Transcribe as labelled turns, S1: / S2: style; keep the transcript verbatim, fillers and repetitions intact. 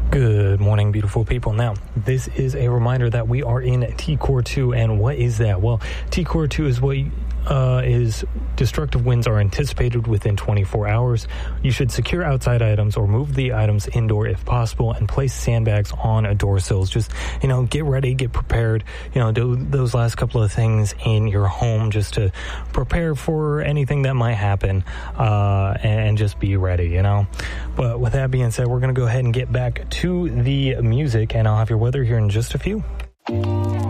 S1: Good morning, beautiful people. Now, this is a reminder that we are in T Core two, and what is that? Well, T Core two is what uh, is destructive winds are anticipated within twenty-four hours. You should secure outside items or move the items indoor if possible, and place sandbags on door sills. Just, you know, get ready, get prepared. You know, do those last couple of things in your home just to prepare for anything that might happen, uh, and just be ready, you know. But with that being said, we're going to go ahead and get back to to the music, and I'll have your weather here in just a few.